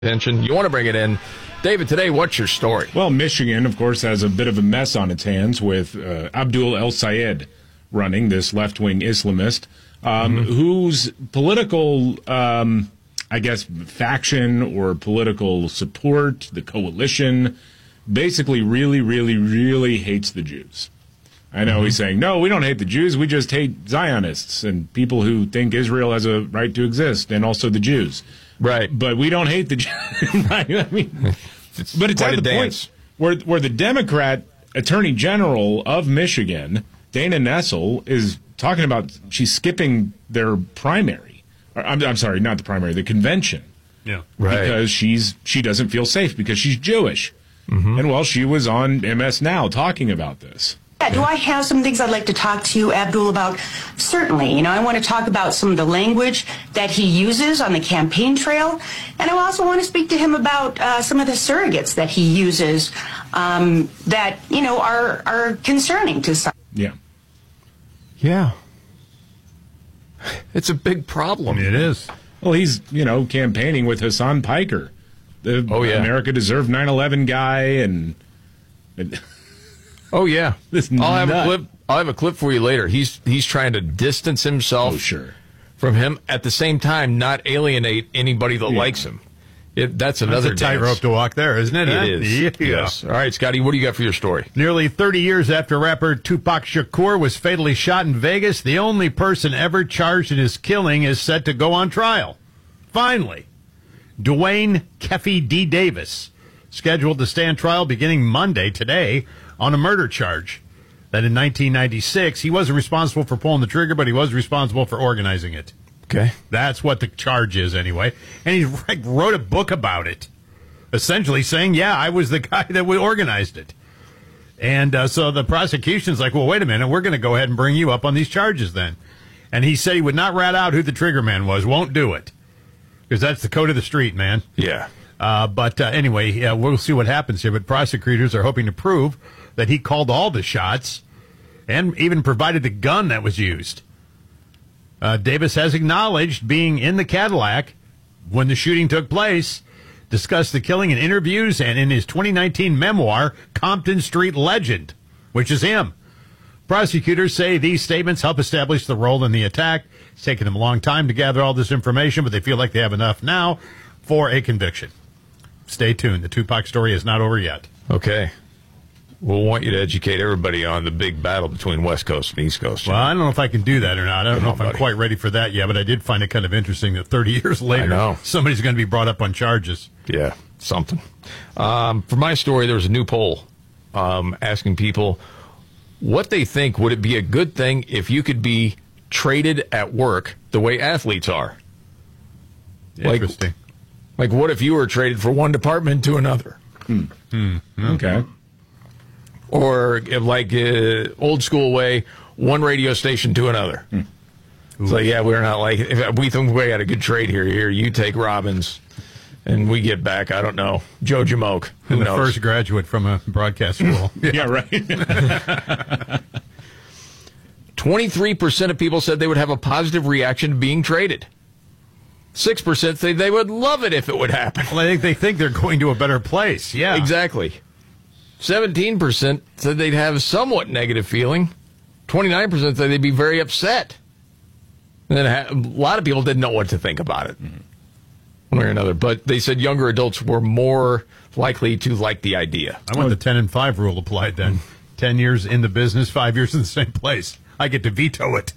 attention. You want to bring it in. David, today, what's your story? Well, Michigan, of course, has a bit of a mess on its hands with Abdul El-Sayed running, this left-wing Islamist, whose political, faction or political support, the coalition, basically really hates the Jews. I know he's saying, no, we don't hate the Jews, we just hate Zionists and people who think Israel has a right to exist, and also the Jews. Right. But we don't hate the Jews. Right? I mean, but it's at the point where the Democrat Attorney General of Michigan, Dana Nessel, is talking about she's skipping their primary. I'm sorry, not the primary, the convention. Yeah. Right. Because she doesn't feel safe because she's Jewish. And, well, she was on MS Now talking about this. Do I have some things I'd like to talk to you, Abdul, about? Certainly. You know, I want to talk about some of the language that he uses on the campaign trail. And I also want to speak to him about some of the surrogates that he uses that, you know, are concerning to some. Yeah. Yeah. It's a big problem. It is. Well, he's, campaigning with Hassan Piker, the America Deserved 9/11 guy, and oh yeah, this I'll have a clip for you later. He's trying to distance himself from him, at the same time not alienate anybody that likes him. That's another tightrope to walk there, isn't it? It is. Yeah. Yes. All right, Scotty, what do you got for your story? Nearly 30 years after rapper Tupac Shakur was fatally shot in Vegas, the only person ever charged in his killing is set to go on trial. Finally, Dwayne Keffy D. Davis, scheduled to stand trial beginning Monday, today, on a murder charge. That in 1996, he wasn't responsible for pulling the trigger, but he was responsible for organizing it. Okay. That's what the charge is, anyway. And he wrote a book about it, essentially saying, yeah, I was the guy that organized it. And so the prosecution's like, well, wait a minute, we're going to go ahead and bring you up on these charges then. And he said he would not rat out who the trigger man was, won't do it. Because that's the code of the street, man. Yeah. But anyway, we'll see what happens here. But prosecutors are hoping to prove that he called all the shots and even provided the gun that was used. Davis has acknowledged being in the Cadillac when the shooting took place, discussed the killing in interviews, and in his 2019 memoir, Compton Street Legend, which is him. Prosecutors say these statements help establish the role in the attack. It's taken them a long time to gather all this information, but they feel like they have enough now for a conviction. Stay tuned. The Tupac story is not over yet. Okay. We'll want you to educate everybody on the big battle between West Coast and East Coast. Well, I don't know if I can do that or not. I don't know if I'm quite ready for that yet, but I did find it kind of interesting that 30 years later, somebody's going to be brought up on charges. Yeah, something. For my story, there was a new poll asking people what they think. Would it be a good thing if you could be traded at work the way athletes are? Interesting. Like what if you were traded for one department to another? Okay. Or like old school way, one radio station to another. So yeah, we're not like, if we think we got a good trade here. Here, you take Robbins, and we get back, I don't know, Joe Jamoke. Who knows? The first graduate from a broadcast school. Yeah, right. 23% of people said they would have a positive reaction to being traded. 6% say they would love it if it would happen. Well, I think they think they're going to a better place. Yeah, exactly. 17% said they'd have a somewhat negative feeling. 29% said they'd be very upset. And then a lot of people didn't know what to think about it, one way or another. But they said younger adults were more likely to like the idea. I want the 10 and 5 rule applied then. 10 years in the business, 5 years in the same place. I get to veto it.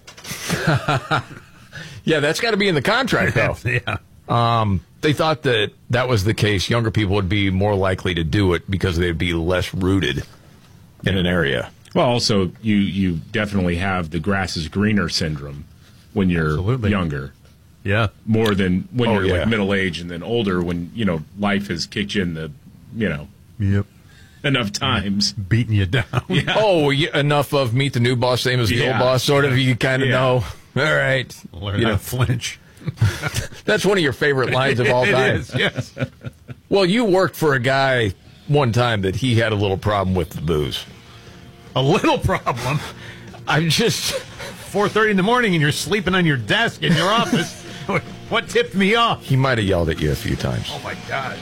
Yeah, that's got to be in the contract, though. Yeah. They thought that was the case. Younger people would be more likely to do it because they'd be less rooted in an area. Well, also, you definitely have the grass is greener syndrome when you're younger. Yeah. More than when you're like middle age and then older when, life has kicked you in the, Yep. enough times. Beating you down. Yeah. Oh, enough of meet the new boss, same as the old boss, sort of. You kind of know. All right. Learn how to flinch. That's one of your favorite lines of all time. It is, yes. Well, you worked for a guy one time that he had a little problem with the booze. A little problem? I'm just... 4:30 in the morning and you're sleeping on your desk in your office. What tipped me off? He might have yelled at you a few times. Oh, my God.